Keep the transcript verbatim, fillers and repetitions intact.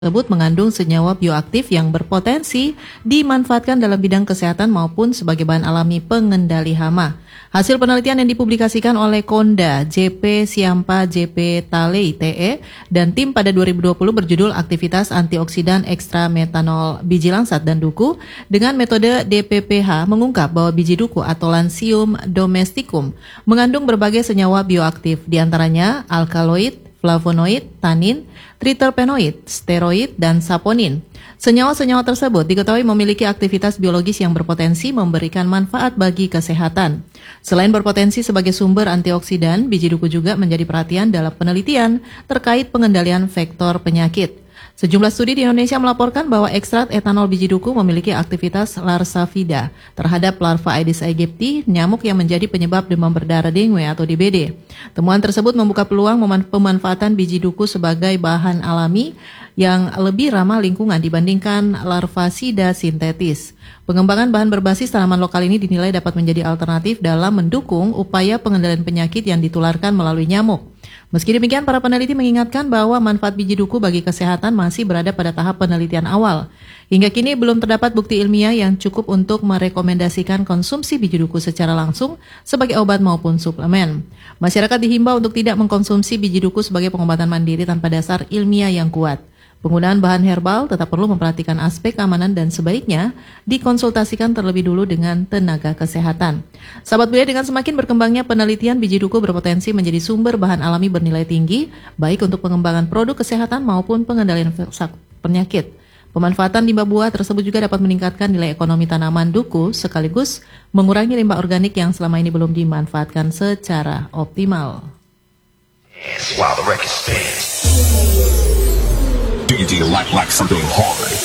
tersebut mengandung senyawa bioaktif yang berpotensi dimanfaatkan dalam bidang kesehatan maupun sebagai bahan alami pengendali hama. Hasil penelitian yang dipublikasikan oleh Konda, J P Siampa, J P Talei T E, dan tim pada dua ribu dua puluh berjudul Aktivitas Antioksidan Ekstra Metanol Biji Langsat dan Duku dengan metode D P P H mengungkap bahwa biji duku atau Lancium domesticum mengandung berbagai senyawa bioaktif, diantaranya alkaloid, flavonoid, tanin, triterpenoid, steroid, dan saponin. Senyawa-senyawa tersebut diketahui memiliki aktivitas biologis yang berpotensi memberikan manfaat bagi kesehatan. Selain berpotensi sebagai sumber antioksidan, biji duku juga menjadi perhatian dalam penelitian terkait pengendalian vektor penyakit. Sejumlah studi di Indonesia melaporkan bahwa ekstrak etanol biji duku memiliki aktivitas larsavida terhadap larva Aedes aegypti, nyamuk yang menjadi penyebab demam berdarah dengue atau D B D. Temuan tersebut membuka peluang pemanfaatan biji duku sebagai bahan alami yang lebih ramah lingkungan dibandingkan larvasida sintetis. Pengembangan bahan berbasis tanaman lokal ini dinilai dapat menjadi alternatif dalam mendukung upaya pengendalian penyakit yang ditularkan melalui nyamuk. Meski demikian, para peneliti mengingatkan bahwa manfaat biji duku bagi kesehatan masih berada pada tahap penelitian awal. Hingga kini belum terdapat bukti ilmiah yang cukup untuk merekomendasikan konsumsi biji duku secara langsung sebagai obat maupun suplemen. Masyarakat dihimbau untuk tidak mengkonsumsi biji duku sebagai pengobatan mandiri tanpa dasar ilmiah yang kuat. Penggunaan bahan herbal tetap perlu memperhatikan aspek keamanan dan sebaiknya dikonsultasikan terlebih dulu dengan tenaga kesehatan. Sahabat Buya, dengan semakin berkembangnya penelitian, biji duku berpotensi menjadi sumber bahan alami bernilai tinggi, baik untuk pengembangan produk kesehatan maupun pengendalian penyakit. Pemanfaatan limbah buah tersebut juga dapat meningkatkan nilai ekonomi tanaman duku sekaligus mengurangi limbah organik yang selama ini belum dimanfaatkan secara optimal. Do you like, like something hard?